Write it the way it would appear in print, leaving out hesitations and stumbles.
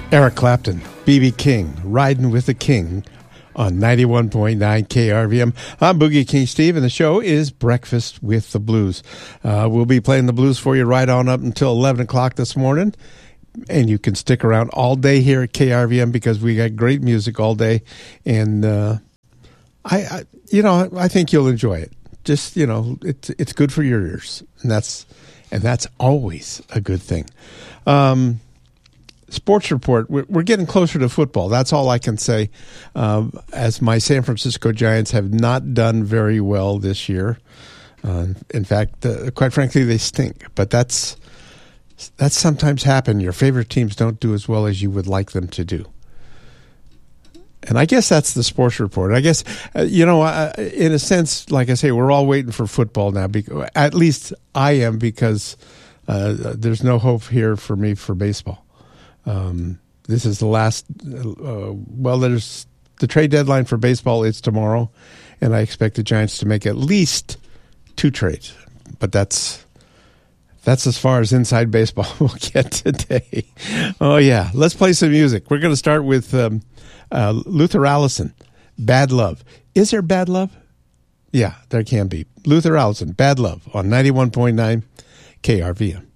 Eric Clapton, B.B. King, Riding with the King on 91.9 KRVM. I'm Boogie King Steve, and the show is Breakfast with the Blues. We'll be playing the blues for you right on up until 11 o'clock this morning, and you can stick around all day here at KRVM because we got great music all day, and I think you'll enjoy it. Just, it's good for your ears, and that's always a good thing. Sports report, we're getting closer to football. That's all I can say, as my San Francisco Giants have not done very well this year. In fact, quite frankly, they stink. But that's sometimes happen. Your favorite teams don't do as well as you would like them to do. And I guess that's the sports report. I guess, in a sense, like I say, we're all waiting for football now. At least I am, because there's no hope here for me for baseball. This is the last, there's the trade deadline for baseball is tomorrow, and I expect the Giants to make at least 2 trades. But that's as far as inside baseball we'll get today. Oh, yeah. Let's play some music. We're going to start with Luther Allison, Bad Love. Is there bad love? Yeah, there can be. Luther Allison, Bad Love on 91.9 KRVM.